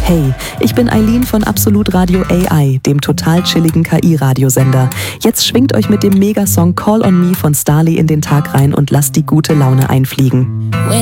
Hey, ich bin Eileen von Absolut Radio AI, dem total chilligen KI-Radiosender. Jetzt schwingt euch mit dem Megasong Call on Me von Starly in den Tag rein und lasst die gute Laune einfliegen.